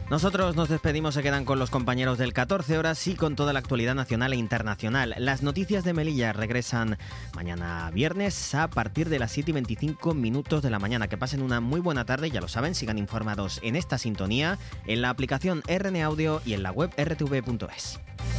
Nosotros nos despedimos, se quedan con los compañeros del 14 horas y con toda la actualidad nacional e internacional. Las noticias de Melilla regresan mañana viernes a partir de las 7:25 de la mañana. Que pasen una muy buena tarde, ya lo saben, sigan informados en esta sintonía, en la aplicación RN Audio y en la web rtv.es.